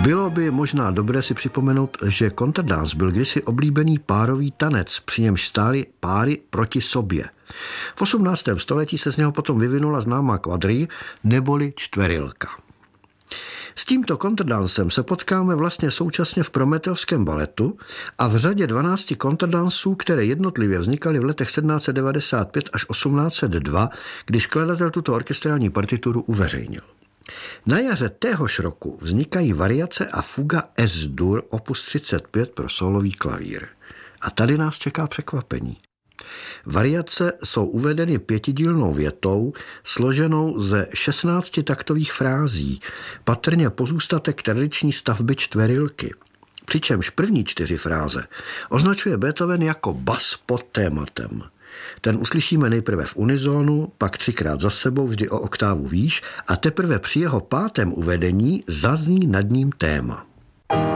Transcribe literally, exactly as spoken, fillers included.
Bylo by možná dobré si připomenout, že kontrdans byl kdysi oblíbený párový tanec, při němž stály páry proti sobě. V osmnáctém století se z něho potom vyvinula známá quadrille neboli čtverilka. S tímto kontrdansem se potkáme vlastně současně v Prometheovském baletu a v řadě dvanácti kontrdansů, které jednotlivě vznikaly v letech sedmnáct set devadesát pět až osmnáct set dva, kdy skladatel tuto orchestrální partituru uveřejnil. Na jaře téhož roku vznikají variace a fuga Es-dur opus třicet pět pro sólový klavír. A tady nás čeká překvapení. Variace jsou uvedeny pětidílnou větou, složenou ze šestnácti taktových frází, patrně pozůstatek tradiční stavby čtverilky. Přičemž první čtyři fráze označuje Beethoven jako bas pod tématem. Ten uslyšíme nejprve v unizónu, pak třikrát za sebou, vždy o oktávu výš, a teprve při jeho pátém uvedení zazní nad ním téma.